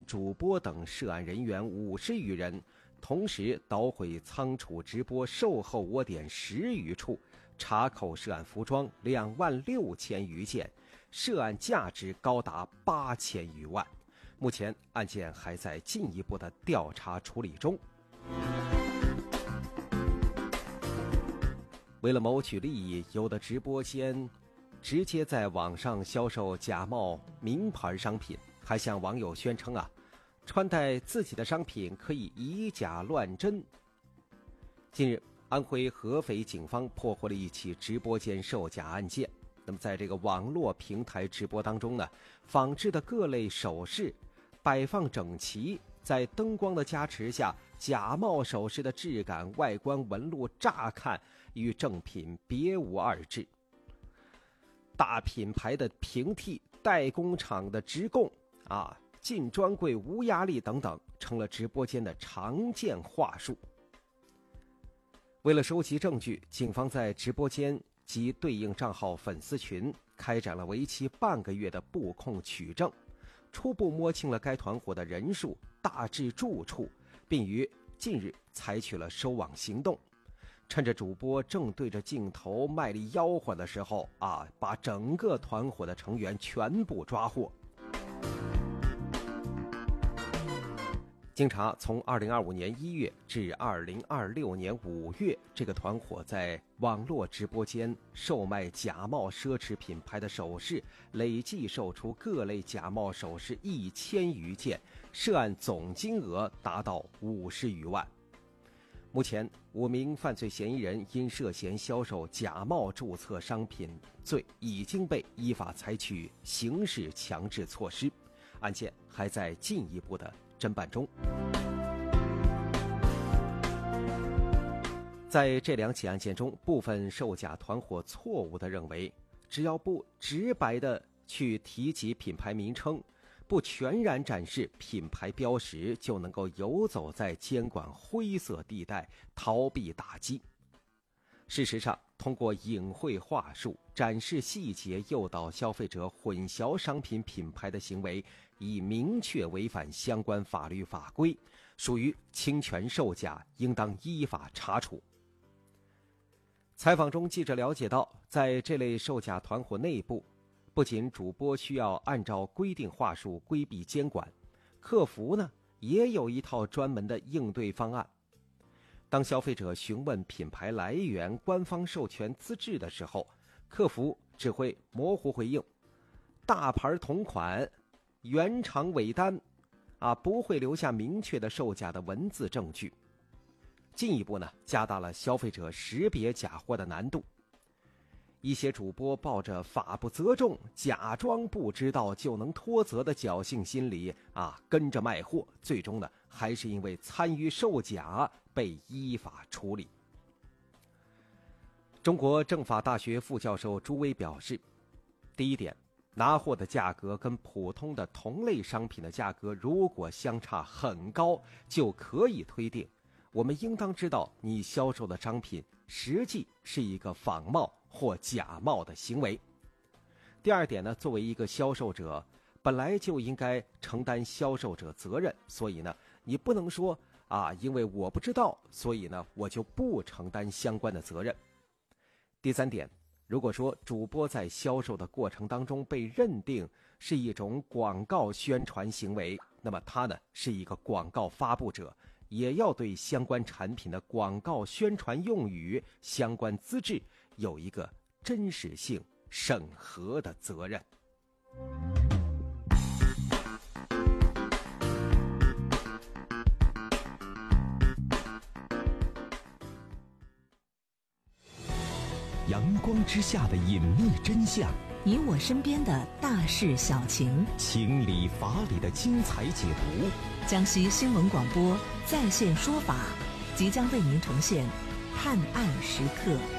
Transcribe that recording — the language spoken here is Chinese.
主播等涉案人员50余人，同时捣毁仓储直播售后窝点10余处，查扣涉案服装26000余件，涉案价值高达8000余万。目前案件还在进一步的调查处理中。为了谋取利益，有的直播间直接在网上销售假冒名牌商品，还向网友宣称穿戴自己的商品可以以假乱真。近日，安徽合肥警方破获了一起直播间售假案件。那么在这个网络平台直播当中呢，仿制的各类首饰摆放整齐，在灯光的加持下，假冒首饰的质感、外观纹路乍看与正品别无二致。大品牌的平替、代工厂的直供进专柜无压力等等，成了直播间的常见话术。为了收集证据，警方在直播间及对应账号粉丝群开展了为期半个月的布控取证，初步摸清了该团伙的人数、大致住处，并于近日采取了收网行动。趁着主播正对着镜头卖力吆喝的时候把整个团伙的成员全部抓获。经查，从2025年1月至2026年5月，这个团伙在网络直播间售卖假冒奢侈品牌的首饰，累计售出各类假冒首饰1000余件，涉案总金额达到50余万。目前5名犯罪嫌疑人因涉嫌销售假冒注册商品罪已经被依法采取刑事强制措施，案件还在进一步的侦办中。在这2起案件中，部分售假团伙错误地认为，只要不直白地去提及品牌名称，不全然展示品牌标识，就能够游走在监管灰色地带，逃避打击。事实上，通过隐晦话术、展示细节诱导消费者混淆商品品牌的行为，已明确违反相关法律法规，属于侵权售假，应当依法查处。采访中，记者了解到，在这类售假团伙内部，不仅主播需要按照规定话术规避监管，客服呢也有一套专门的应对方案。当消费者询问品牌来源、官方授权资质的时候，客服只会模糊回应大牌同款、原厂尾单不会留下明确的售假的文字证据，进一步呢加大了消费者识别假货的难度。一些主播抱着法不责众、假装不知道就能脱责的侥幸心理跟着卖货，最终呢还是因为参与售假被依法处理。中国政法大学副教授朱威表示，第一点，拿货的价格跟普通的同类商品的价格如果相差很高，就可以推定我们应当知道你销售的商品实际是一个仿冒或假冒的行为。第二点呢，作为一个销售者，本来就应该承担销售者责任，所以呢，你不能说因为我不知道，所以呢，我就不承担相关的责任。第三点，如果说主播在销售的过程当中被认定是一种广告宣传行为，那么他呢是一个广告发布者，也要对相关产品的广告宣传用语、相关资质有一个真实性审核的责任。 阳光之下的隐秘真相， 你我身边的大事小情， 情理法理的精彩解读。 江西新闻广播在线说法即将为您呈现探案时刻。